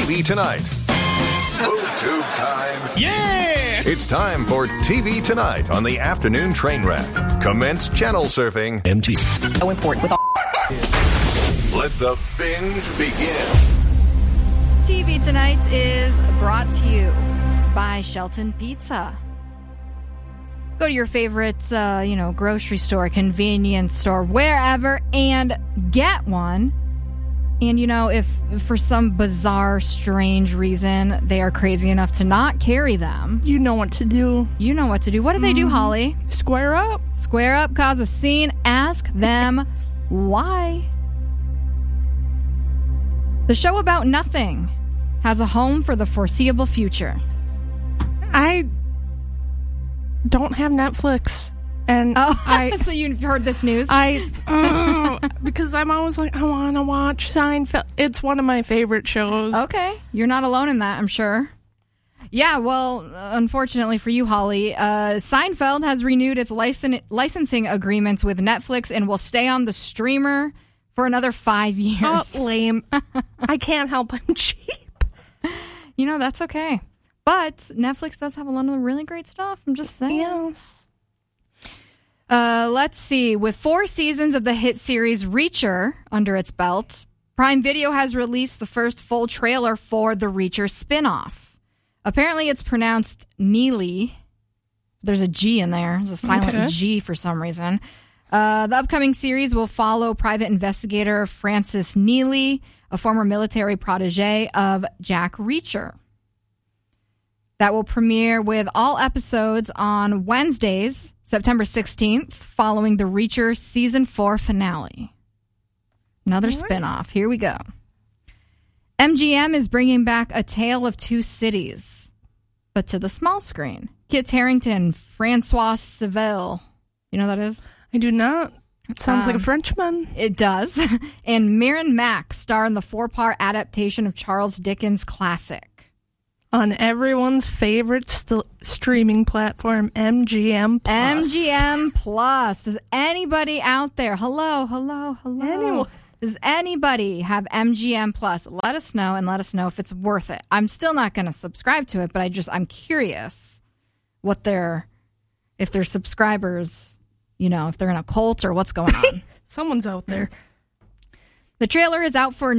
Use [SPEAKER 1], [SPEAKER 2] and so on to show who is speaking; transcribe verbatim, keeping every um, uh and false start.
[SPEAKER 1] V Tonight. BoobTube time.
[SPEAKER 2] Yeah!
[SPEAKER 1] It's time for T V Tonight on the afternoon train wreck. Commence channel surfing.
[SPEAKER 2] M T.
[SPEAKER 3] So important with all.
[SPEAKER 1] Let the binge begin.
[SPEAKER 4] T V Tonight is brought to you by Shelton Pizza. Go to your favorite, uh, you know, grocery store, convenience store, wherever, and get one. And, you know, if, if for some bizarre, strange reason they are crazy enough to not carry them,
[SPEAKER 5] You know what to do.
[SPEAKER 4] you know what to do. What do they do, Holly?
[SPEAKER 5] Square up.
[SPEAKER 4] Square up, cause a scene, ask them why. The show about nothing has a home for the foreseeable future.
[SPEAKER 5] I don't have Netflix. And
[SPEAKER 4] Oh,
[SPEAKER 5] I,
[SPEAKER 4] so you've heard this news?
[SPEAKER 5] I, uh, because I'm always like, I want to watch Seinfeld. It's one of my favorite shows.
[SPEAKER 4] Okay. You're not alone in that, I'm sure. Yeah, well, unfortunately for you, Holly, uh, Seinfeld has renewed its licen- licensing agreements with Netflix and will stay on the streamer for another five years.
[SPEAKER 5] Oh, lame. I can't help. I'm cheap.
[SPEAKER 4] You know, that's okay. But Netflix does have a lot of really great stuff. I'm just saying.
[SPEAKER 5] Yes.
[SPEAKER 4] Uh, let's see. With four seasons of the hit series Reacher under its belt, Prime Video has released the first full trailer for the Reacher spinoff. Apparently, it's pronounced Neely. There's a G in there. There's a silent
[SPEAKER 5] Okay.
[SPEAKER 4] G for some reason. Uh, the upcoming series will follow private investigator Francis Neely, a former military protege of Jack Reacher. That will premiere with all episodes on Wednesdays, September sixteenth, following the Reacher Season four finale. Another spinoff. Here we go. M G M is bringing back A Tale of Two Cities, but to the small screen. Kit Harington, Francois Civil. You know who that is?
[SPEAKER 5] I do not. It sounds like a
[SPEAKER 4] Um,
[SPEAKER 5] Frenchman.
[SPEAKER 4] It does. And Mirren Mack star in the four-part adaptation of Charles Dickens' classic.
[SPEAKER 5] On everyone's favorite st- streaming platform, M G M Plus.
[SPEAKER 4] M G M Plus. Does anybody out there? Hello, hello, hello.
[SPEAKER 5] Anyone.
[SPEAKER 4] Does anybody have M G M Plus? Let us know and let us know if it's worth it. I'm still not going to subscribe to it, but I just I'm curious what their if their subscribers, you know, if they're in a cult or what's going on.
[SPEAKER 5] Someone's out there.
[SPEAKER 4] The trailer is out for